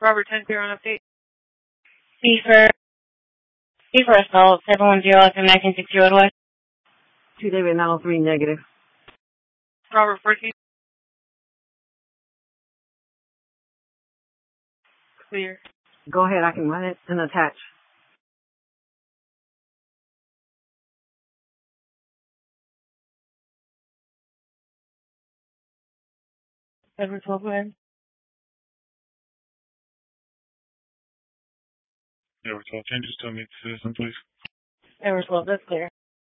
Robert 10 clear on update. C for assault, 710 FM 1960 Roadwest. 2 David 903 negative. Robert 14. Clear. Go ahead, I can run it and attach. Edward 12, go ahead. Edward 12, can you just tell me the citizen, please? Edward 12, that's clear.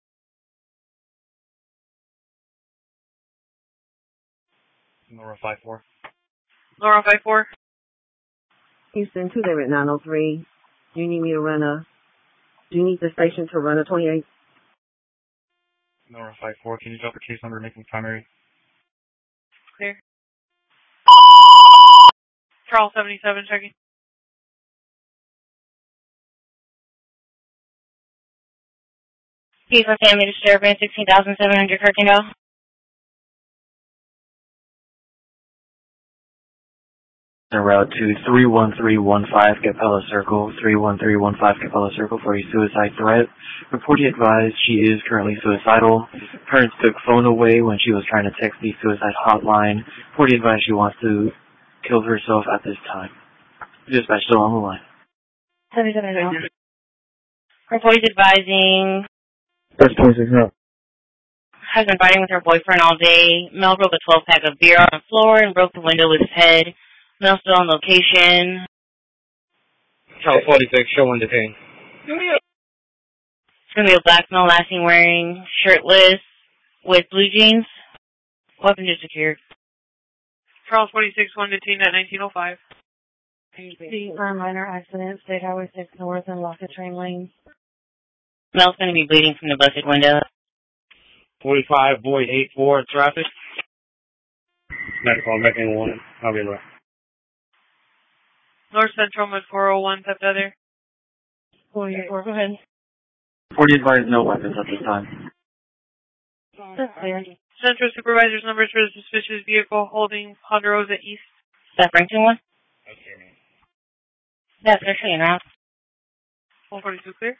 Nora 5-4. Laura 5-4. Houston 2 David 903. Do you need me to run do you need the station to run a 28? Nora 5-4, can you drop the case number making primary? Clear. Charles 77 checking. C for family disturbance, 16,700 Kirkendall. En route to 31315 Capella Circle, 31315 Capella Circle for a suicide threat. Reportedly advised she is currently suicidal. Parents took phone away when she was trying to text the suicide hotline. Reportedly advised she wants to kill herself at this time. Dispatch still on the line. 77 Reportedly advising That's 26 now. has been fighting with her boyfriend all day. Mel broke a 12-pack of beer on the floor and broke the window with his head. Mel still on location. Charles 46, show one detained. It's going to be a black male last seen wearing shirtless with blue jeans. Weapon is secured. Charles 46, 1 detained at 1905. C for a minor accident, State Highway 6 North and Lockett Train Lane. Mel's going to be bleeding from the busted window. 45, Void 84, traffic. Medical, making one. I'll be right. North Central Mid 401, Theft Other. 44, go ahead. Reportedly advised no weapons at this time. That's clear. Central Supervisor's numbers for the suspicious vehicle holding Ponderosa East. That Frankton one? That's their train route. 142 clear.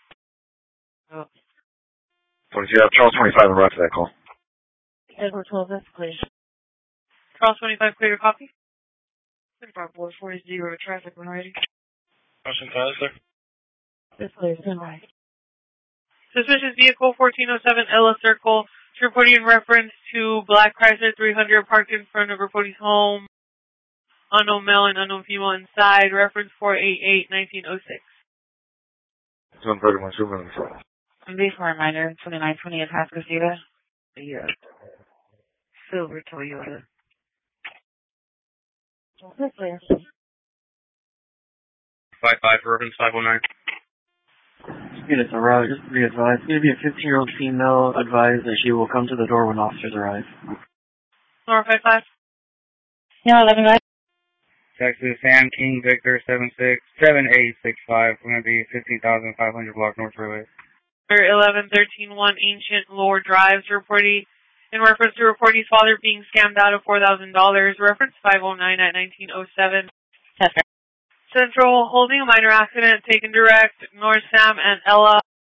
42, Charles 25 en route to that call. Edward 12, that's clear. Charles 25 clear your copy. 440 traffic when ready. Motion cars, sir. That's clear, stand by. Suspicious vehicle 1407 Ella Circle. It's reporting in reference to Black Chrysler 300 parked in front of Reporty's home. Unknown male and unknown female inside. Reference 488-1906. 131, super. B for a minor, 2920 at Pascasita. Yeah. Silver Toyota. That's clear. 55 for Urban 509. Units en route, just to be advised. It's going to be a 15-year-old female advised that she will come to the door when officers arrive. Nora 55. No, 11, go ahead. Texas, Sam King, Victor 7865. We're going to be 15,500 block North Freeway. 11-13-1 Ancient Lore Drives reporting in reference to Reporty's father being scammed out of $4,000. Reference 509 at 1907. That's right. Central holding a minor accident taken direct. North Sam and Ella